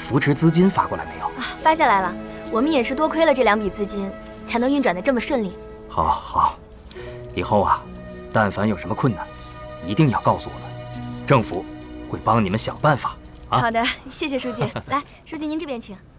扶持资金发过来没有？ 发下来了。我们也是多亏了这2笔资金，才能运转得这么顺利。 好，以后啊，但凡有什么困难，一定要告诉我们，政府会帮你们想办法啊。 好的，谢谢书记。来，书记您这边请。